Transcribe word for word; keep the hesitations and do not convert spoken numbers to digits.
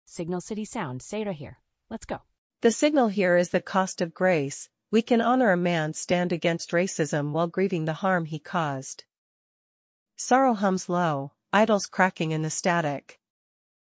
Signal City Sound, say it right here. Let's go. The signal here is the cost of grace. We can honor a man stand against racism while grieving the harm he caused. Sorrow hums low, idols cracking in the static.